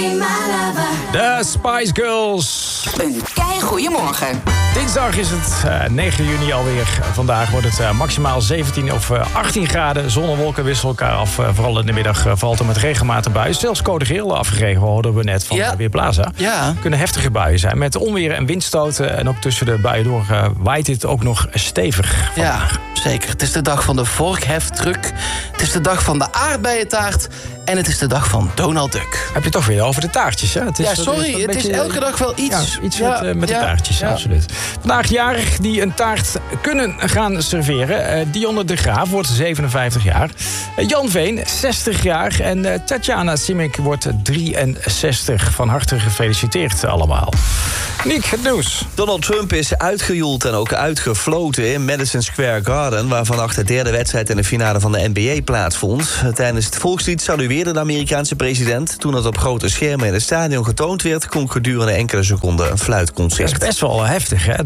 De Spice Girls. Een keigoeie morgen. Dinsdag is het 9 juni alweer. Vandaag wordt het maximaal 17 of 18 graden. Zon en wolken wisselen elkaar af. Vooral in de middag valt er met regelmatig buien. Zelfs code geel afgegeven, hoorden we net van Weerplaza. Ja. Kunnen heftige buien zijn. Met onweer en windstoten. En ook tussen de buien door waait het ook nog stevig vandaag. Ja, zeker. Het is de dag van de vorkheftruck. Het is de dag van de aardbeientaart. En het is de dag van Donald Duck. Heb je het toch weer over de taartjes, hè? Het is elke dag wel iets. Ja, iets met de taartjes, absoluut. Vandaag jarig die een taart kunnen gaan serveren. Dionne de Graaf wordt 57 jaar. Jan Veen, 60 jaar. En Tatjana Simic wordt 63. Van harte gefeliciteerd allemaal. Nick, het nieuws. Donald Trump is uitgejoeld en ook uitgefloten in Madison Square Garden, waar vannacht de derde wedstrijd in de finale van de NBA plaatsvond. Tijdens het volkslied salueerde de Amerikaanse president. Toen het op grote schermen in het stadion getoond werd, klonk gedurende enkele seconden een fluitconcert. Dat is best wel heftig, hè?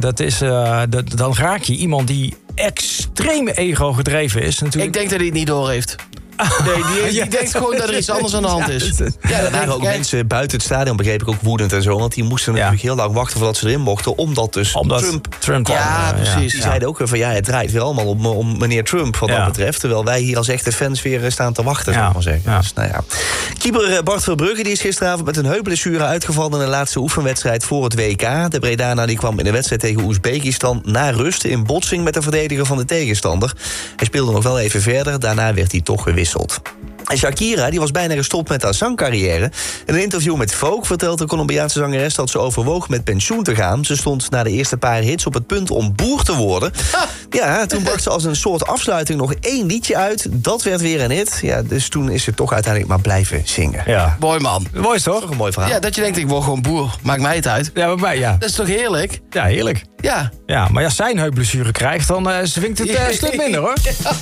Dan raak je iemand die extreem ego gedreven is. Natuurlijk. Ik denk dat hij het niet door heeft. Nee, die denkt gewoon dat er iets anders aan de hand is. Ja, er waren ook mensen buiten het stadion, begreep ik, ook woedend en zo. Want die moesten natuurlijk heel lang wachten voordat ze erin mochten. Omdat Trump ja, precies. Die zeiden ook van het draait weer allemaal om meneer Trump wat dat betreft. Terwijl wij hier als echte fans weer staan te wachten, zou ik maar zeggen. Ja. Dus, keeper Bart Verbrugge die is gisteravond met een heupblessure uitgevallen in de laatste oefenwedstrijd voor het WK. De Bredaner die kwam in de wedstrijd tegen Oezbekistan na rust in botsing met de verdediger van de tegenstander. Hij speelde nog wel even verder, daarna werd hij toch gewisseld. En Shakira die was bijna gestopt met haar zangcarrière. In een interview met Vogue vertelt de Colombiaanse zangeres dat ze overwoog met pensioen te gaan. Ze stond na de eerste paar hits op het punt om boer te worden. Ja, toen bracht ze als een soort afsluiting nog 1 liedje uit. Dat werd weer een hit. Ja, dus toen is ze toch uiteindelijk maar blijven zingen. Ja. Mooi man. Mooi is toch? Toch een mooi verhaal. Ja, dat je denkt, ik word gewoon boer. Maakt mij het uit. Ja, bij mij, ja. Dat is toch heerlijk? Ja, heerlijk. Ja. Ja, maar als zij een heupblessure krijgt, dan zwingt het een stuk minder, hoor.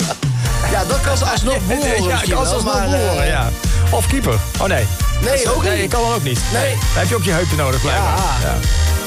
Ja, dat kan ze alsnog boeren. Ja, kan ze alsnog boeren, ja. Of keeper. Oh nee. Nee, ook niet. Nee, je kan er ook niet. Nee. Dan heb je ook je heupen nodig, blijkbaar. Ja. Ja.